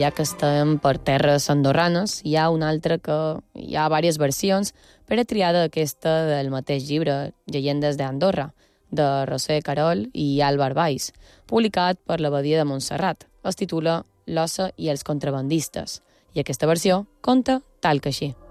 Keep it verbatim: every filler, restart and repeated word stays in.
ja que estem per terres andorranes, hi ha una altra que hi ha diverses versions, però he triat aquesta del mateix llibre, Llegendes d'Andorra, de Roser Carol i Álvar Valls, publicat per l'Abadia de Montserrat. Es titula L'ossa i els contrabandistes, i aquesta versió conta tal que així.